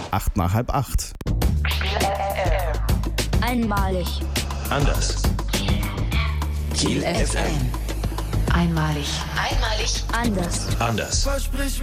8 nach halb 8. Einmalig. Anders. Kiel FM. Einmalig. Anders. Anders.